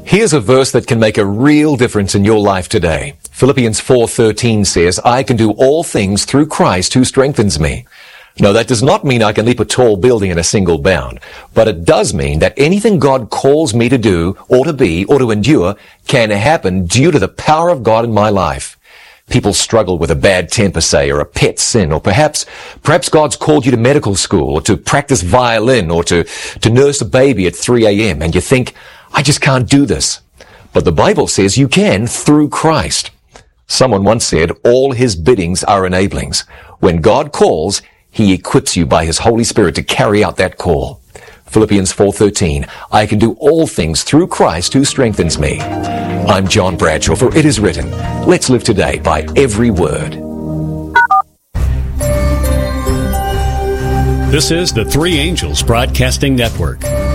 Here's a verse that can make a real difference in your life today. Philippians 4:13 says, I can do all things through Christ who strengthens me. No, that does not mean I can leap a tall building in a single bound, but it does mean that anything God calls me to do or to be or to endure can happen due to the power of God in my life. People struggle with a bad temper, say, or a pet sin, or perhaps God's called you to medical school or to practice violin or to nurse a baby at 3 a.m. and you think, I just can't do this. But the Bible says you can through Christ. Someone once said, all his biddings are enablings. When God calls, he equips you by his Holy Spirit to carry out that call. Philippians 4:13, I can do all things through Christ who strengthens me. I'm John Bradshaw, for it is written, let's live today by every word. This is the Three Angels Broadcasting Network.